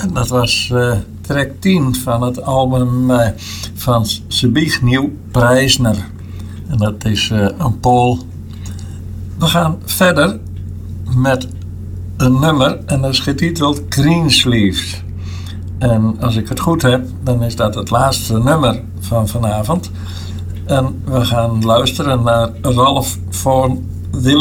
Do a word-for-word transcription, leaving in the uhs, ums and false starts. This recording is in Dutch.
En dat was uh, track tien van het album uh, van Zbigniew Preisner. En dat is uh, een Pool. We gaan verder met een nummer en dat is getiteld Greensleeves. En als ik het goed heb, dan is dat het laatste nummer van vanavond. En we gaan luisteren naar Ralph Vaughan Williams.